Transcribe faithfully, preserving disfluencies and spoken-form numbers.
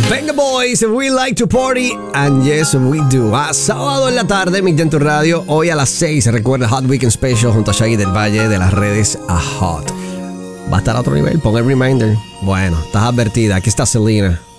Venga Boys, we like to party and yes we do. A sábado en la tarde, Mick en tu radio. Hoy a las seis, recuerda Hot Weekend Special junto a Shaggy del Valle, de las redes a Hot. Va a estar a otro nivel, pon el reminder. Bueno, estás advertida, aquí está Selena.